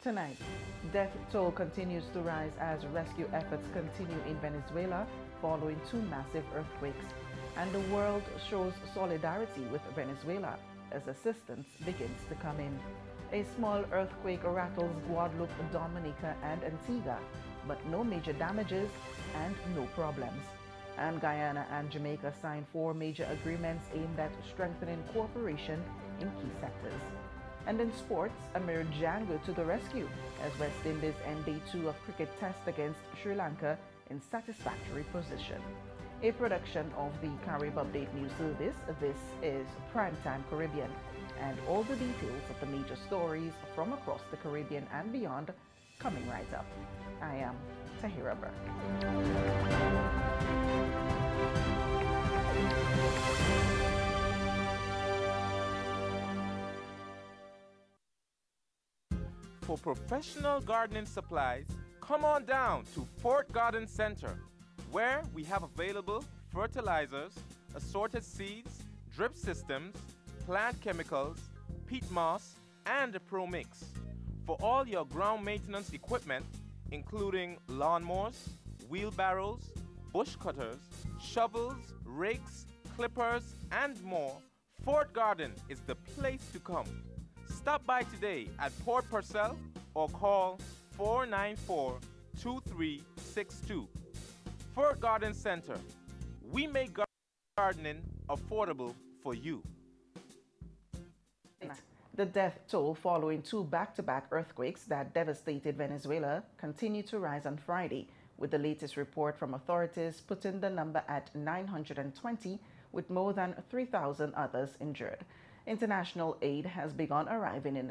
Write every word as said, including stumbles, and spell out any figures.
Tonight, death toll continues to rise as rescue efforts continue in Venezuela following two massive earthquakes, and the world shows solidarity with Venezuela as assistance begins to come in. A small earthquake rattles Guadeloupe, Dominica, and Antigua, but no major damages and no problems. And Guyana and Jamaica signed four major agreements aimed at strengthening cooperation in key sectors. And in sports, Amir Django to the rescue as West Indies end day two of cricket test against Sri Lanka in satisfactory position. A production of the Carib Update News Service, this is Primetime Caribbean, and all the details of the major stories from across the Caribbean and beyond coming right up. I am Tahira Burke. For professional gardening supplies, come on down to Fort Garden Center, where we have available fertilizers, assorted seeds, drip systems, plant chemicals, peat moss, and a Pro Mix. For all your ground maintenance equipment, including lawnmowers, wheelbarrows, bush cutters, shovels, rakes, clippers, and more, Fort Garden is the place to come. Stop by today at Port Purcell or call four nine four, two three six two. Fort Garden Center. We make gardening affordable for you. The death toll following two back-to-back earthquakes that devastated Venezuela continued to rise on Friday, with the latest report from authorities putting the number at nine hundred twenty, with more than three thousand others injured. International aid has begun arriving in the